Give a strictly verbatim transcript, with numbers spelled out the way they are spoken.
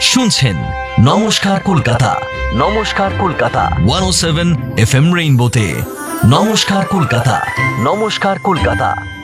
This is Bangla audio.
শুনছেন নমস্কার কলকাতা, নমস্কার কলকাতা একশো সাত এফ এম রেইনবোতে। নমস্কার কলকাতা, নমস্কার কলকাতা।